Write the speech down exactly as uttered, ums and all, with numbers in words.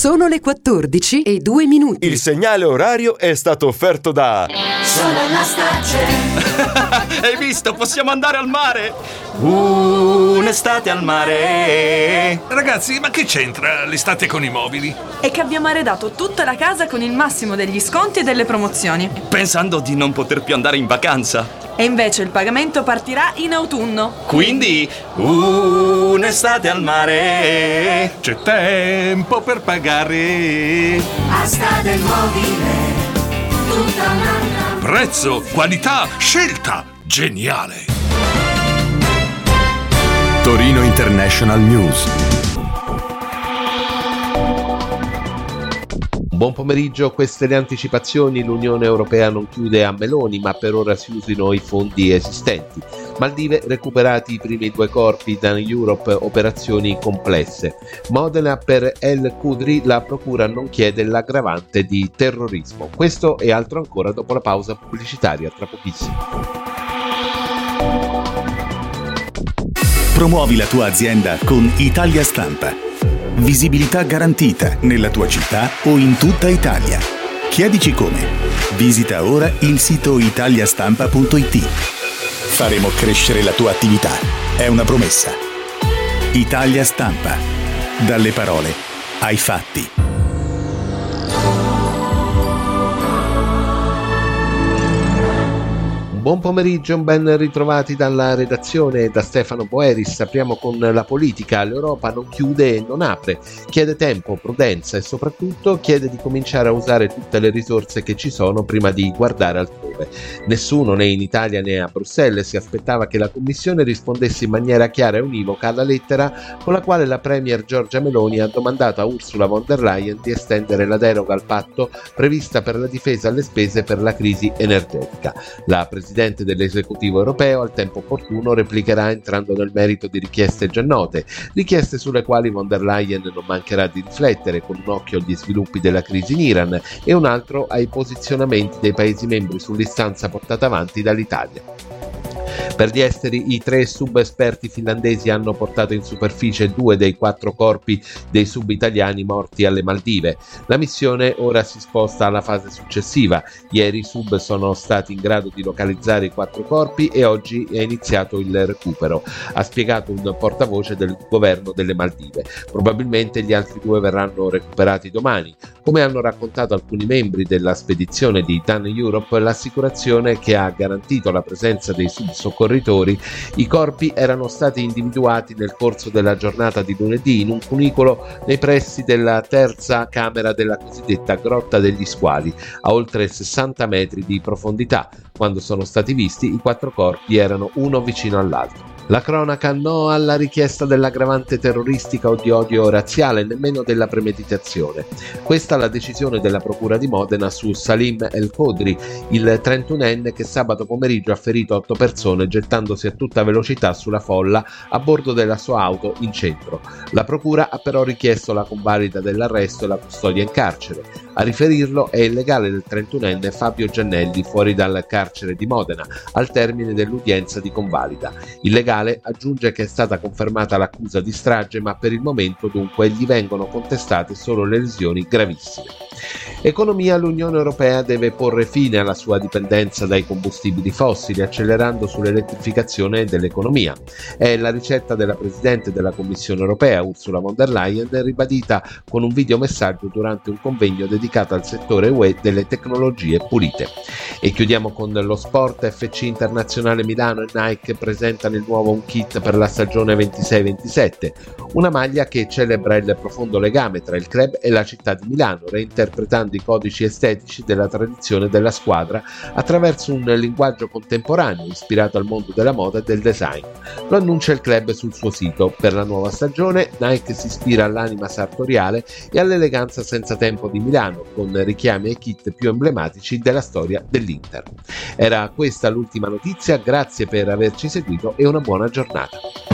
Sono le quattordici e due minuti. Il segnale orario è stato offerto da Sono la Starcel. Hai visto? Possiamo andare al mare! Uh, un'estate al mare! Ragazzi, ma che c'entra l'estate con i mobili? È che abbiamo arredato tutta la casa con il massimo degli sconti e delle promozioni. Pensando di non poter più andare in vacanza. E invece il pagamento partirà in autunno. Quindi, uh, un'estate al mare! C'è tempo per pagare! Asta del mobile, tutta un'altra. Prezzo, qualità, scelta, geniale! Torino International News. Buon pomeriggio, queste le anticipazioni. L'Unione Europea non chiude a meloni, ma per ora si usino i fondi esistenti. Maldive, recuperati i primi due corpi da Europe, operazioni complesse. Modena, per El Khudri la procura non chiede l'aggravante di terrorismo. Questo e altro ancora dopo la pausa pubblicitaria, tra pochissimo. Promuovi la tua azienda con Italia Stampa. Visibilità garantita nella tua città o in tutta Italia. Chiedici come. Visita ora il sito italiastampa punto it. Faremo crescere la tua attività. È una promessa. Italia Stampa. Dalle parole ai fatti. Buon pomeriggio, ben ritrovati dalla redazione e da Stefano Boeris. Apriamo con la politica. L'Europa non chiude e non apre, chiede tempo, prudenza e soprattutto chiede di cominciare a usare tutte le risorse che ci sono prima di guardare altrove. Nessuno, né in Italia né a Bruxelles, si aspettava che la Commissione rispondesse in maniera chiara e univoca alla lettera con la quale la Premier Giorgia Meloni ha domandato a Ursula von der Leyen di estendere la deroga al patto prevista per la difesa alle spese per la crisi energetica. La Presidente dell'esecutivo europeo al tempo opportuno replicherà entrando nel merito di richieste già note, richieste sulle quali von der Leyen non mancherà di riflettere, con un occhio agli sviluppi della crisi in Iran e un altro ai posizionamenti dei Paesi membri sull'istanza portata avanti dall'Italia. Per gli esteri, i tre sub-esperti finlandesi hanno portato in superficie due dei quattro corpi dei sub-italiani morti alle Maldive. La missione ora si sposta alla fase successiva. Ieri i sub sono stati in grado di localizzare i quattro corpi e oggi è iniziato il recupero, ha spiegato un portavoce del governo delle Maldive. Probabilmente gli altri due verranno recuperati domani. Come hanno raccontato alcuni membri della spedizione di Dan Europe, l'assicurazione che ha garantito la presenza dei sub-soccorritori, i corpi erano stati individuati nel corso della giornata di lunedì in un cunicolo nei pressi della terza camera della cosiddetta Grotta degli Squali, a oltre sessanta metri di profondità. Quando sono stati visti, i quattro corpi erano uno vicino all'altro. La cronaca: no alla richiesta dell'aggravante terroristica o di odio razziale, nemmeno della premeditazione. Questa è la decisione della Procura di Modena su Salim El Khudri, il trentunenne che sabato pomeriggio ha ferito otto persone gettandosi a tutta velocità sulla folla a bordo della sua auto in centro. La Procura ha però richiesto la convalida dell'arresto e la custodia in carcere. A riferirlo è il legale del trentunenne Fabio Giannelli, fuori dal carcere di Modena, al termine dell'udienza di convalida. Il legale aggiunge che è stata confermata l'accusa di strage, ma per il momento dunque gli vengono contestate solo le lesioni gravissime. Economia: l'Unione Europea deve porre fine alla sua dipendenza dai combustibili fossili, accelerando sull'elettrificazione dell'economia. È la ricetta della Presidente della Commissione Europea, Ursula von der Leyen, ribadita con un videomessaggio durante un convegno dedicato al settore U E delle tecnologie pulite. E chiudiamo con lo sport. F C Internazionale Milano e Nike presentano il nuovo un kit per la stagione ventisei ventisette, una maglia che celebra il profondo legame tra il club e la città di Milano, reinterpretando i codici estetici della tradizione della squadra attraverso un linguaggio contemporaneo ispirato al mondo della moda e del design. Lo annuncia il club sul suo sito. Per la nuova stagione Nike si ispira all'anima sartoriale e all'eleganza senza tempo di Milano, con richiami ai kit più emblematici della storia dell'Inter. Era questa l'ultima notizia, grazie per averci seguito e una buona giornata.